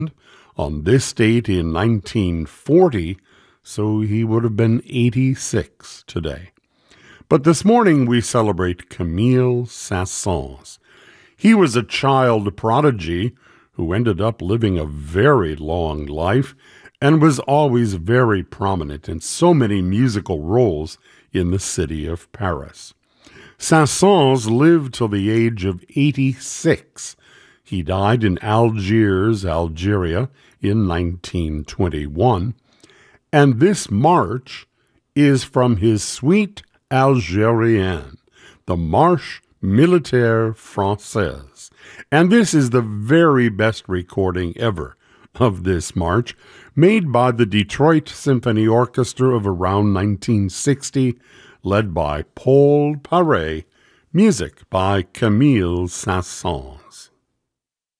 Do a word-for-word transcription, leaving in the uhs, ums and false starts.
on this date in nineteen forty, so he would have been eighty-six today. But this morning we celebrate Camille Saint-Saëns. He was a child prodigy who ended up living a very long life and was always very prominent in so many musical roles in the city of Paris. Saint-Saëns lived till the age of eighty-six. He died in Algiers, Algeria, in nineteen twenty-one. And this march is from his Suite Algérienne, the Marche Militaire Française. And this is the very best recording ever of this march, made by the Detroit Symphony Orchestra of around nineteen sixty, led by Paul Paré, music by Camille Saint-Saëns.